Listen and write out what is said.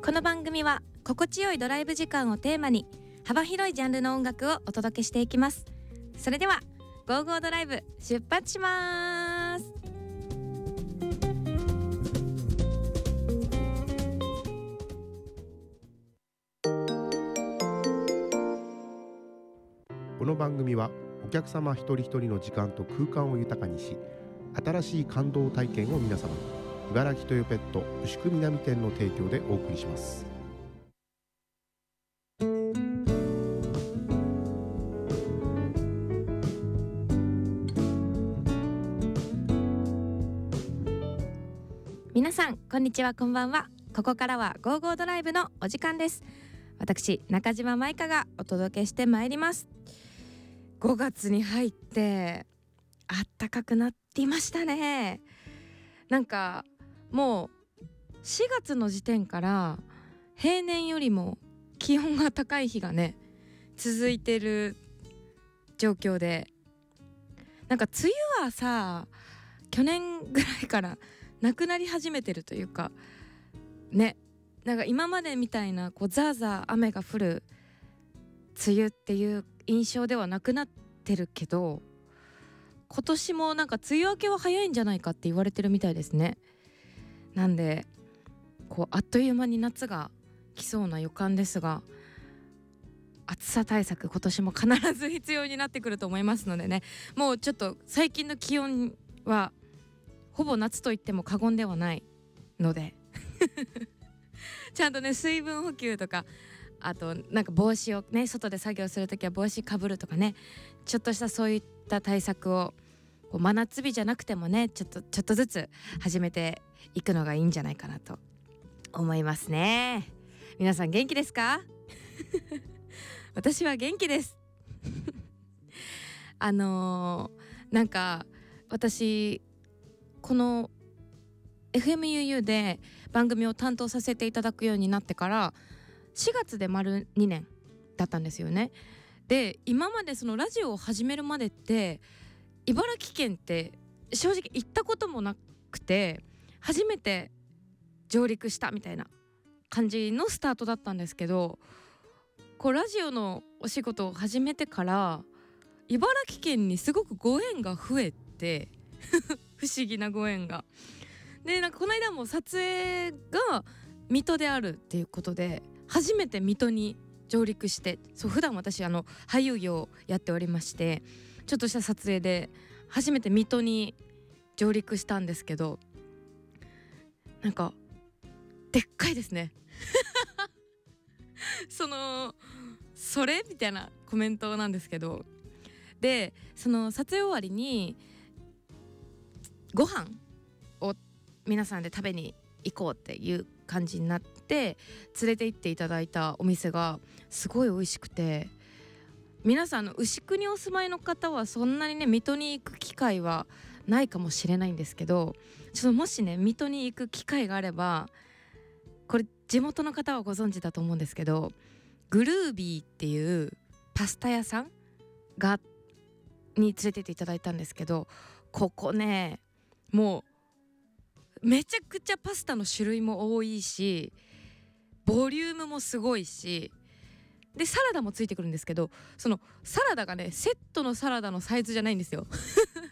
この番組は心地よいドライブ時間をテーマに幅広いジャンルの音楽をお届けしていきます。それではゴーゴードライブ出発します。 この番組はお客様一人一人の時間と空間を豊かにし、新しい感動体験を皆様に、茨城トヨペット牛久南店の提供でお送りします。 皆さんこんにちは、こんばんは。ここからはゴーゴードライブのお時間です。私中島舞香がお届けしてまいります。5月に入ってあったかくなっていましたね。なんかもう4月の時点から平年よりも気温が高い日がね続いてる状況で、なんか梅雨はさ去年ぐらいからなくなり始めてるというかね、なんか今までみたいなこうザーザー雨が降る梅雨っていう印象ではなくなってるけど、今年もなんか梅雨明けは早いんじゃないかって言われてるみたいですね。なんでこうあっという間に夏が来そうな予感ですが、暑さ対策今年も必ず必要になってくると思いますのでね、もうちょっと最近の気温はほぼ夏と言っても過言ではないのでちゃんとね水分補給とか、あとなんか帽子をね外で作業するときは帽子かぶるとかね、ちょっとしたそういった対策をこう真夏日じゃなくてもねちょっとずつ始めていくのがいいんじゃないかなと思いますね。皆さん元気ですか私は元気ですなんか私この FMUU で番組を担当させていただくようになってから4月で丸2年だったんですよね。で今までそのラジオを始めるまでって茨城県って正直行ったこともなくて、初めて上陸したみたいな感じのスタートだったんですけど、こうラジオのお仕事を始めてから茨城県にすごくご縁が増えて不思議なご縁がで、なんかこの間も撮影が水戸であるっていうことで初めて水戸に上陸して、そう普段私俳優業をやっておりまして、ちょっとした撮影で初めて水戸に上陸したんですけど、なんかでっかいですねそれみたいなコメントなんですけど、でその撮影終わりにご飯を皆さんで食べに行こうっていう感じになって連れて行っていただいたお店がすごい美味しくて、皆さん牛久にお住まいの方はそんなにね水戸に行く機会はないかもしれないんですけど、ちょっともしね水戸に行く機会があれば、これ地元の方はご存知だと思うんですけど、グルービーっていうパスタ屋さんに連れてっていただいたんですけど、ここねもうめちゃくちゃパスタの種類も多いしボリュームもすごいし、でサラダもついてくるんですけど、そのサラダがねセットのサラダのサイズじゃないんですよ